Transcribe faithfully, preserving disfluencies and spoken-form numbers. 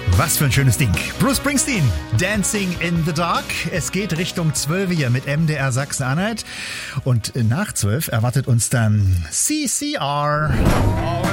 Was für ein schönes Ding. Bruce Springsteen, Dancing in the Dark. Es geht Richtung zwölf hier mit M D R Sachsen-Anhalt. Und nach zwölf erwartet uns dann C C R.